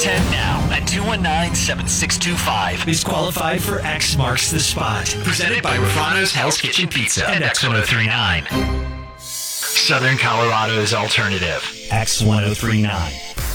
10 now at 219-7625. Is qualified for X Marks the Spot. Presented by Rafano's Hell's Kitchen Pizza and X1039. Southern Colorado's alternative. X1039.